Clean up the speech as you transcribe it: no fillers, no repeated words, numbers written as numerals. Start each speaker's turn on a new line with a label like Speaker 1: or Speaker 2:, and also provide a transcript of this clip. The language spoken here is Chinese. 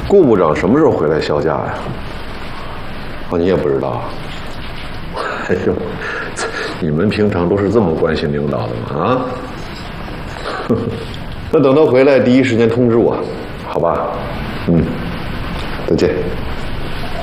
Speaker 1: 顾部长什么时候回来销假呀？哦，你也不知道？哎呦，你们平常都是这么关心领导的吗？啊？那等他回来，第一时间通知我，好吧？再见。